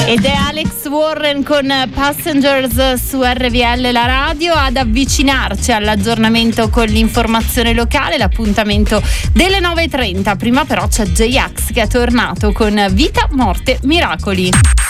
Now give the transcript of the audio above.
Ed è Alex Warren con Passengers su RVL la radio ad avvicinarci all'aggiornamento con l'informazione locale, l'appuntamento delle 9.30. Prima però c'è J-Ax che è tornato con Vita, Morte, Miracoli.